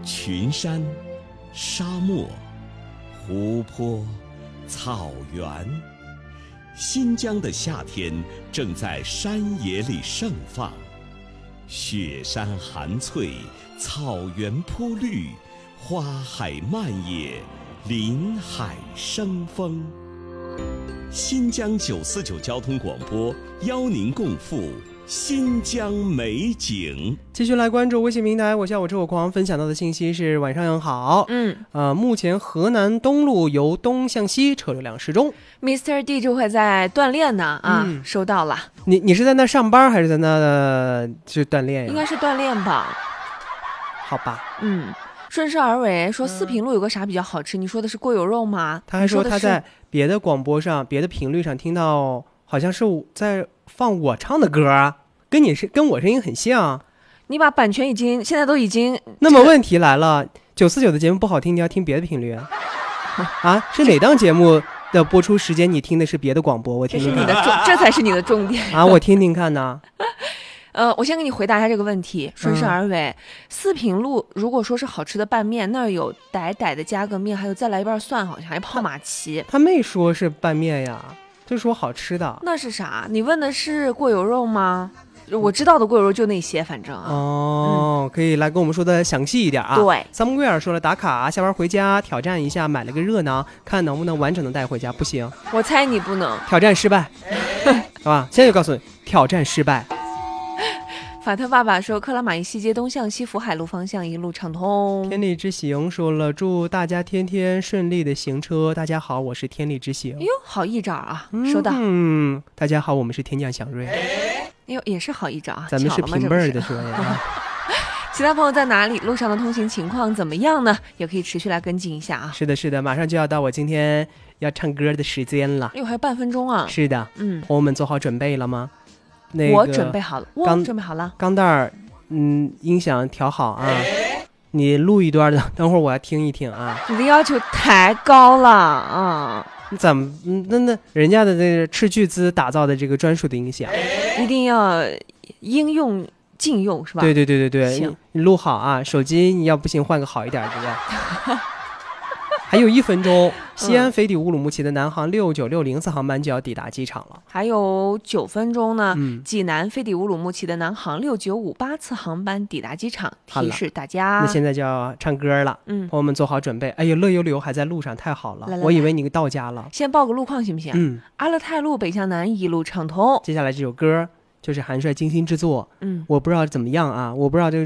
群山、沙漠、湖泊、草原。新疆的夏天正在山野里盛放，雪山含翠，草原铺绿，花海漫野，林海生风。新疆949交通广播邀您共赴新疆美景。 继续来关注微信平台，我笑我吃我狂分享到的信息是晚上好。目前河南东路由东向西车流量适中。 Mr. D 就会在锻炼呢收到了。 你是在那上班还是在那去锻炼呀？ 应该是锻炼吧。 好吧。 顺势而为说四平路有个啥比较好吃？你说的是过油肉吗？ 他还说他在别的广播上、别的频率上听到，好像是在放我唱的歌啊，跟我声音很像。 你把版权现在都已经…… 那么问题来了，949的节目不好听，你要听别的频率啊？是哪档节目的播出时间你听的是别的广播？我听听看。 这才是你的重点啊！我听听看呢。 我先给你回答一下这个问题，顺势而为。四平路如果说是好吃的拌面，那儿有歹歹的加个面，还有再来一瓣蒜，好像还泡玛奇。 他没说是拌面呀，就说好吃的。 那是啥？你问的是过油肉吗？我知道的过油肉就那些，反正可以来跟我们说的详细一点啊。 对， 三木贵尔说了，打卡下班回家挑战一下，买了个热囊，看能不能完整的带回家。不行， 我猜你不能。 挑战失败，好吧？现在就告诉你，挑战失败。 法特爸爸说，克拉玛依西街东向西福海路方向一路畅通。 天理之行说了，祝大家天天顺利的行车。大家好，我是天理之行。 哎呦，好一招啊！收到。 大家好，我们是天降祥瑞。 哎呦，也是好一招啊！ 咱们是平辈儿的说呀。 其他朋友在哪里？路上的通行情况怎么样呢？也可以持续来跟进一下啊。 是的，是的，马上就要到我今天要唱歌的时间了。 哎呦，还有半分钟啊！ 是的，朋友们做好准备了吗？ 我准备好了，我准备好了。 钢蛋儿，音响调好啊，你录一段的，等会儿我要听一听啊。 你的要求太高了啊！ 怎么？那人家的这个斥巨资打造的这个专属的音响， 一定要应用尽用是吧？ 对，你录好啊，手机你要不行换个好一点的。还有1分钟，西安飞抵乌鲁木齐的南航6960次航班就要抵达机场了。 还有9分钟呢，济南飞抵乌鲁木齐的南航6958次航班抵达机场，提示大家。 那现在就要唱歌了，朋友们做好准备。哎呀，乐悠悠还在路上，太好了，我以为你到家了。 先报个路况行不行？阿勒泰路北向南一路畅通。 接下来这首歌就是韩帅精心制作，我不知道怎么样啊，我不知道这个